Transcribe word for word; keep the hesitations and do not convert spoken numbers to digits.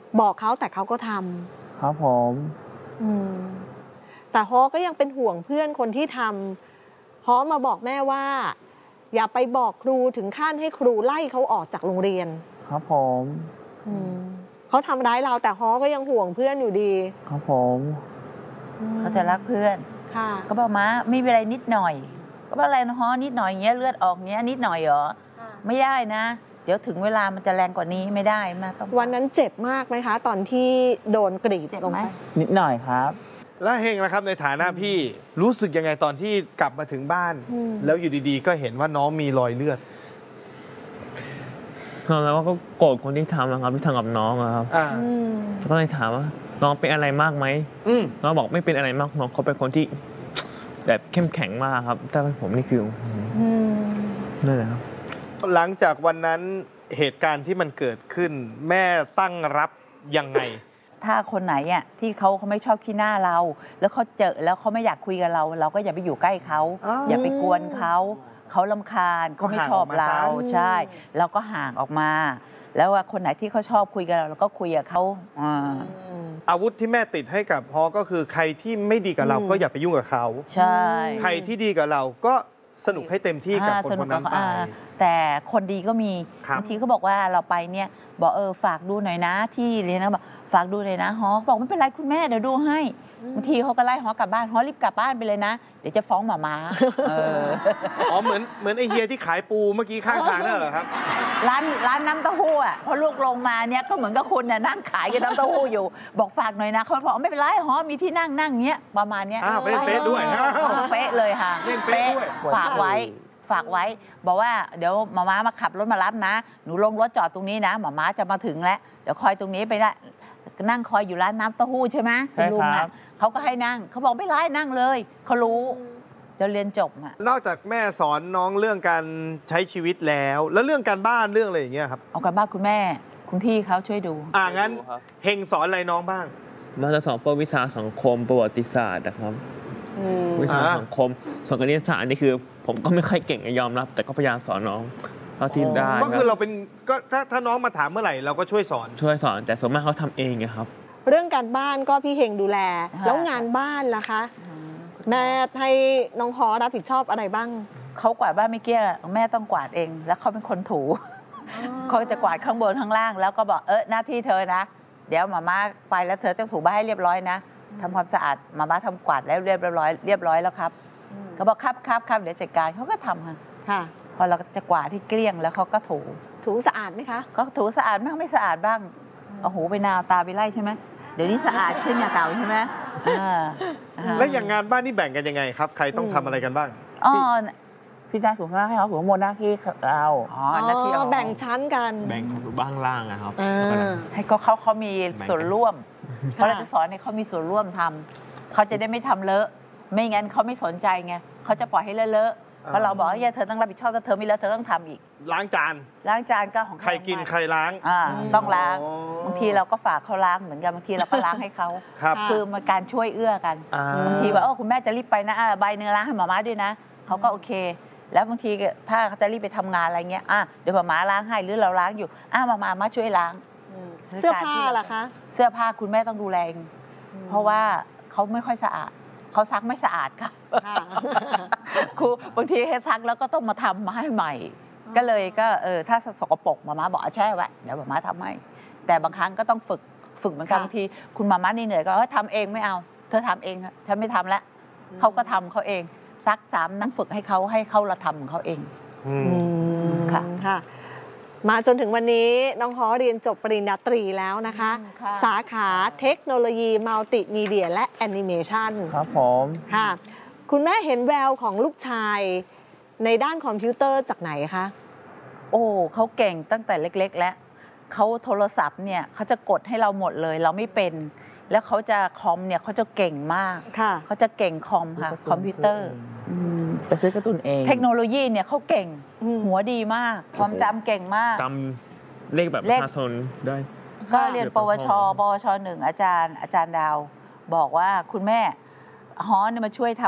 บอกเขาแต่เขาก็ทำครับผมอืมแต่ฮอก็ยังเป็นห่วงเพื่อนคนที่ทำฮอมาบอกแม่ว่าอย่าไปบอกครูถึงขั้นให้ครูไล่เขาออกจากโรงเรียนครับผมเขาทำร้ายเราแต่ฮอก็ยังห่วงเพื่อนอยู่ดีครับผมเขาจะรักเพื่อนก็บอกมาไม่เป็นไรนิดหน่อยก็บอกอะไรนะฮอนิดหน่อยเงี้ยเลือดออกเงี้ยนิดหน่อยเหรอไม่ได้นะเดี๋ยวถึงเวลามันจะแรงกว่านี้ไม่ได้มาต้องวันนั้นเจ็บมากไหมคะตอนที่โดนกรีดลงไปนิดหน่อยครับแล้วเฮงนะครับในฐานะพี่รู้สึกยังไงตอนที่กลับมาถึงบ้านแล้วอยู่ดีๆก็เห็นว่าน้องมีรอยเลือดแล้วก็โกรธคนที่ทำนะครับที่ทำกับน้องครับก็เลยถามว่าน้องเป็นอะไรมากไหมน้องบอกไม่เป็นอะไรมากน้องเขาเป็นคนที่แบบเข้มแข็งมากครับแต่ผมนี่คือนั่นแหละครับหลังจากวันนั้นเหตุการณ์ที่มันเกิดขึ้นแม่ตั้งรับยังไงถ้าคนไหนอ่ะที่เขาเขาไม่ชอบขี้หน้าเราแล้วเขาเจอแล้วเขาไม่อยากคุยกับเราเราก็อย่าไปอยู่ใกล้เขาอย่าไปกวนเขาเขารำคาญเขาไม่ชอบเราใช่เราก็ห่างออกมาแล้วว่าคนไหนที่เขาชอบคุยกับเราเราก็คุยกับเขาอาวุธที่แม่ติดให้กับฮอก็คือใครที่ไม่ดีกับเราก็อย่าไปยุ่งกับเขาใช่ใครที่ดีกับเราก็สนุกให้เต็มที่กับคนคนนั้นไปแต่คนดีก็มีบางทีเขาบอกว่าเราไปเนี่ยบอกเออฝากดูหน่อยนะที่เรียนนะบอกฝากดูหน่อยนะฮอบอกไม่เป็นไรคุณแม่เดี๋ยวดูให้บางทีเขาก็ไล่ฮอกลับบ้านฮอรีบกลับบ้านไปเลยนะเดี๋ยวจะฟ้องหม่าม้าอ๋อเหมือนเหมือนไอเฮียที่ขายปูเมื่อกี้ข้างทางนั่นเหรอครับร้านร้านน้ำเต้าหู้อ่ะพอลูกลงมาเนี่ยก็เหมือนกับคุณเนี่ยนั่งขายกับน้ำเต้าหู้อยู่บอกฝากหน่อยนะเขาบอกไม่เป็นไรฮอมีที่นั่งนั่งเงี้ยประมาณเนี้ยอ้าวเป๊ะด้วยเป๊ะเลยค่ะเป๊ะฝากไว้ฝากไว้บอกว่าเดี๋ยวหม่าม้ามาขับรถมารับนะหนูลงรถจอดตรงนี้นะหม่าม้าจะมาถึงแล้วเดี๋ยวคอยตรงนี้ไปได้นั่งคอยอยู่ร้านน้ำเต้าหู้ใช่ไหมคุณลุงอ่ะเขาก็ให้นั่งเขาบอกไม่ร้ายนั่งเลยเขารู้จะเรียนจบอ่ะนอกจากแม่สอนน้องเรื่องการใช้ชีวิตแล้วแล้วเรื่องการบ้านเรื่องอะไรอย่างเงี้ยครับเอาการบ้านคุณแม่คุณพี่เขาช่วยดูอ่างั้นเฮงสอนอะไรน้องบ้างมาจะสอนประวัติศาสตร์สังคมประวัติศาสตร์นะครับวิชาสังคมสอนคณิตศาสตร์นี่คือผมก็ไม่ค่อยเก่งยอมรับแต่ก็พยายามสอนน้องเท่าที่ได้ก็คือเราเป็นก็ถ้าถ้าน้องมาถามเมื่อไหร่เราก็ช่วยสอนช่วยสอนแต่ส่วนมากเขาทำเองครับเรื่องการบ้านก็พี่เฮงดูแลแล้วงานบ้านล่ะคะแม่ให้น้องฮอรับผิดชอบอะไรบ้างเขากวาดบ้านไม่เกี้ยแม่ต้องกวาดเองแล้วเขาเป็นคนถูเขาจะกวาดข้างบนข้างล่างแล้วก็บอกเออหน้าที่เธอนะเดี๋ยวหม่าม้าไปแล้วเธอต้องถูบ้านให้เรียบร้อยนะทำความสะอาดหม่าม้าทำกวาดแล้วเรียบร้อยเรียบร้อยแล้วครับเขาบอกครับครับครับเดี๋ยวจัดการเขาก็ทำค่ะพอเราจะกวาดที่เกลี้ยงแล้วเขาก็ถูถูสะอาดไหมคะก็ถูสะอาดบ้างไม่สะอาดบ้างเอาหูไปนาวตาไปไล่ใช่ไหมเดี๋ยวนี้สะอาดขึ้นอย่างเก่าใช่ไหมแล้วอย่างงานบ้านนี่แบ่งกันยังไงครับใครต้องทำอะไรกันบ้างอ๋อพี่จ้าถูกหน้าให้เขาถูกโมหน้าที่เราอ๋อหน้าที่แบ่งชั้นกันแบ่งถูบ้างล่างนะครับให้เขาเขาเขามีส่วนร่วมเพราะเราจะสอนให้เขามีส่วนร่วมทำเขาจะได้ไม่ทำเลอะไม่งั้นเขาไม่สนใจไงเขาจะปล่อยให้เลอะเพราะเราบอกว่าเธอต้องรับผิดชอบถ้าเธอไม่เลอะเธอต้องทำอีกล้างจานล้างจานก็ของใครกินใครล้างต้องล้างบางทีเราก็ฝากเขาล้างเหมือนกันบางทีเราก็ล้างให้เขาคือมันการช่วยเอื้อกันบางทีว่าโอ้คุณแม่จะรีบไปนะใบเนื้อล้างให้หม่าม้าด้วยนะเขาก็โอเคแล้วบางทีถ้าเขาจะรีบไปทำงานอะไรเงี้ยอ่ะเดี๋ยวหม่าม้าล้างให้หรือเราล้างอยู่อ่ะหม่าม้ามาช่วยล้างเสื้อผ้าล่ะคะเสื้อผ้าคุณแม่ต้องดูแลเพราะว่าเขาไม่ค่อยสะอาดเขาซักไม่สะอาดค่ะครูบางทีให้ซักแล้วก็ต้องมาทำมาให้ใหม่ก็เลยก็เออถ้าสกปรกหม่าม้าบอกแช่ไว้เดี๋ยวหม่าม้าทำให้แต่บางครั้งก็ต้องฝึกฝึกเหมือนกันบางทีคุณหม่าม้าเหนื่อยก็ทำเองไม่เอาเธอทำเองฉันไม่ทำแล้วเขาก็ทำเขาเองซักสามนั่งฝึกให้เขาให้เขาละทำของเขาเองค่ะค่ะมาจนถึงวันนี้น้องฮอเรียนจบปริญญาตรีแล้วนะคะสาขาเทคโนโลยีมัลติมีเดียและแอนิเมชันครับผมค่ะคุณแม่เห็นแววของลูกชายในด้านคอมพิวเตอร์จากไหนคะโอ้เขาเก่งตั้งแต่เล็กๆแล้วเขาโทรศัพท์เนี่ยเขาจะกดให้เราหมดเลยเราไม่เป็นแล้วเขาจะคอมเนี่ยเขาจะเก่งมากเขาจะเก่งคอมค่ะคอมพิวเตอร์ไปซื้อกระตุ้นเองเทคโนโลยีเนี่ยเขาเก่งหัวดีมากความจำเก่งมากจำเลขแบบประชาชนได้ก็เรียนปวชปวชหนึ่งอาจารย์อาจารย์ดาวบอกว่าคุณแม่ฮอเนี่ยมาช่วยทำ